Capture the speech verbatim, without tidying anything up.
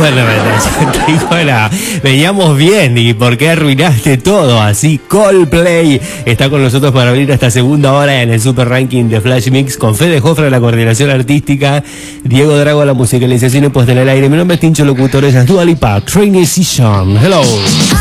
en la noventa y cinco. Veníamos bien, ¿y por qué arruinaste todo? Así Coldplay está con nosotros para abrir esta segunda hora en el Super Ranking de Flash Mix, con Fede Jofre la coordinación artística, Diego Drago a la musicalización y puesta en el aire. Mi nombre es Tincho Locutor, ella es Dua Lipa, Trainee Season. Hello.